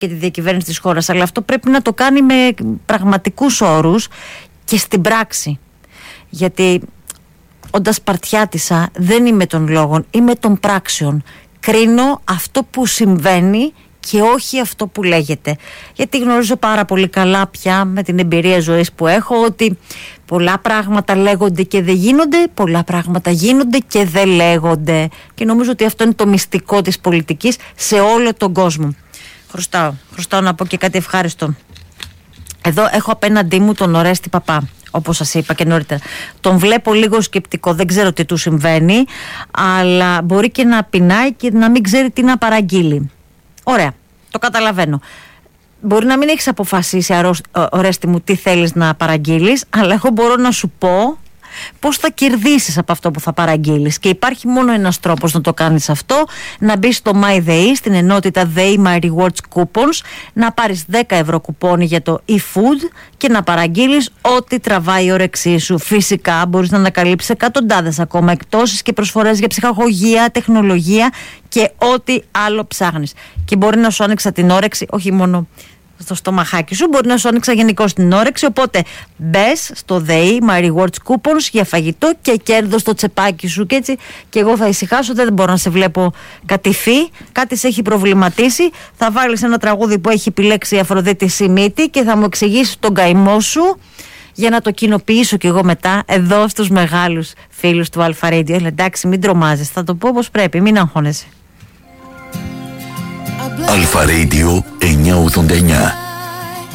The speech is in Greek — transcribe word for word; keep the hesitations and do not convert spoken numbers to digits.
και τη διακυβέρνηση της χώρας, αλλά αυτό πρέπει να το κάνει με πραγματικούς όρους και στην πράξη. Γιατί όντας Σπαρτιάτισσα δεν είμαι των λόγων, είμαι των πράξεων. Κρίνω αυτό που συμβαίνει και όχι αυτό που λέγεται. Γιατί γνωρίζω πάρα πολύ καλά πια με την εμπειρία ζωής που έχω ότι πολλά πράγματα λέγονται και δεν γίνονται, πολλά πράγματα γίνονται και δεν λέγονται. Και νομίζω ότι αυτό είναι το μυστικό της πολιτικής σε όλο τον κόσμο. Χρωστάω, χρωστάω να πω και κάτι ευχάριστο. Εδώ έχω απέναντί μου τον Ορέστη Παπά, όπως σας είπα και νωρίτερα. Τον βλέπω λίγο σκεπτικό, δεν ξέρω τι του συμβαίνει, αλλά μπορεί και να πεινάει και να μην ξέρει τι να παραγγείλει. Ωραία, το καταλαβαίνω. Μπορεί να μην έχεις αποφασίσει, Ορέστη μου, τι θέλεις να παραγγείλεις, αλλά εγώ μπορώ να σου πω πώς θα κερδίσεις από αυτό που θα παραγγείλεις. Και υπάρχει μόνο ένας τρόπος να το κάνεις αυτό: να μπεις στο MyDay, στην ενότητα Day My Rewards Coupons, να πάρεις δέκα ευρώ κουπόνι για το e-food και να παραγγείλεις ό,τι τραβάει η όρεξή σου. Φυσικά μπορείς να ανακαλύψεις εκατοντάδες ακόμα εκπτώσεις και προσφορές για ψυχαγωγία, τεχνολογία και ό,τι άλλο ψάχνεις. Και μπορεί να σου άνοιξα την όρεξη, όχι μόνο στο στομαχάκι σου, μπορεί να σου άνοιξα γενικώς την όρεξη. Οπότε μπες στο Day My Rewards Coupons για φαγητό και κέρδος στο τσεπάκι σου. Και έτσι και εγώ θα ησυχάσω, δεν μπορώ να σε βλέπω κατηφή. Κάτι σε έχει προβληματίσει. Θα βάλεις ένα τραγούδι που έχει επιλέξει η Αφροδίτη Σιμίτη και θα μου εξηγήσεις τον καημό σου για να το κοινοποιήσω κι εγώ μετά εδώ στους μεγάλους φίλους του Αλφα Radio. Έλα, εντάξει, μην τρομάζεις, θα το πω όπως πρέπει, μην αγχώνεσαι. Αλφα Radio εννιακόσια ογδόντα εννιά.